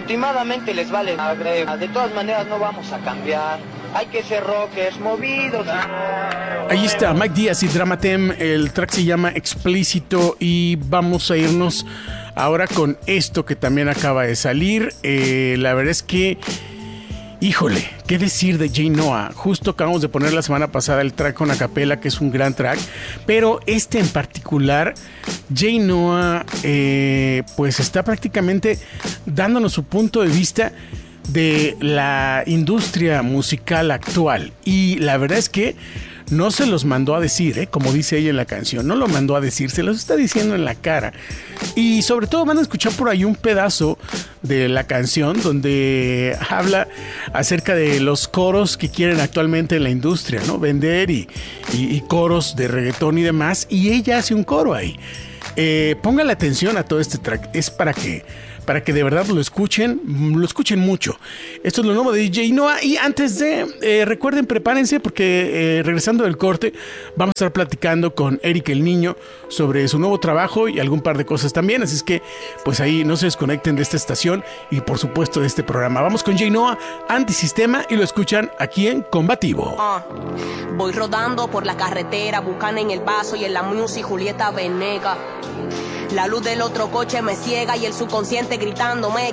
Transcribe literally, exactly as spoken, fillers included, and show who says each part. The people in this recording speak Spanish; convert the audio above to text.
Speaker 1: últimamente les vale madre. De todas maneras no vamos a cambiar. Hay que ser rockers movidos.
Speaker 2: Ahí está Mike Díaz y Dramatem. El track se llama Explícito y vamos a irnos ahora con esto que también acaba de salir. Eh, la verdad es que, híjole, ¿qué decir de Jay Noah? Justo acabamos de poner la semana pasada el track con acapela, que es un gran track, pero este en particular, Jay Noah, eh, pues está prácticamente dándonos su punto de vista de la industria musical actual. Y la verdad es que no se los mandó a decir, ¿eh? Como dice ella en la canción, no lo mandó a decir, se los está diciendo en la cara. Y sobre todo van a escuchar por ahí un pedazo de la canción donde habla acerca de los coros que quieren actualmente en la industria, ¿no? Vender y, y, y coros de reggaetón y demás. Y ella hace un coro ahí. Eh, póngale atención a todo este track, es para que para que de verdad lo escuchen, lo escuchen mucho. Esto es lo nuevo de Jay Noah. Y antes de, eh, recuerden, prepárense porque eh, regresando del corte vamos a estar platicando con Eric el Niño sobre su nuevo trabajo y algún par de cosas también. Así es que pues ahí no se desconecten de esta estación y por supuesto de este programa. Vamos con Jay Noah, Antisistema, y lo escuchan aquí en Combativo.
Speaker 3: Uh, voy rodando por la carretera, buscando en el vaso y en la music Julieta Venegas. La luz del otro coche me ciega y el subconsciente gritándome